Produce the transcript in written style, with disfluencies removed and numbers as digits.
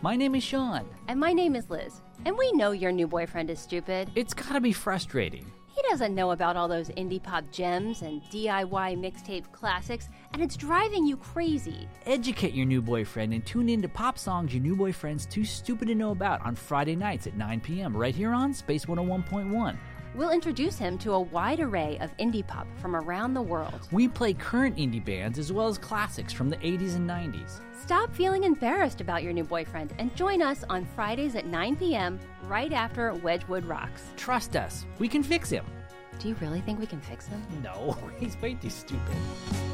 My name is Sean. And my name is Liz. And we know your new boyfriend is stupid. It's gotta be frustrating. He doesn't know about all those indie pop gems and DIY mixtape classics, and it's driving you crazy. Educate your new boyfriend and tune in to pop songs your new boyfriend's too stupid to know about on Friday nights at 9 p.m. right here on Space 101.1. We'll introduce him to a wide array of indie pop from around the world. We play current indie bands as well as classics from the 80s and 90s. Stop feeling embarrassed about your new boyfriend and join us on Fridays at 9 p.m. right after Wedgwood Rocks. Trust us, we can fix him. Do you really think we can fix him? No, he's way too stupid.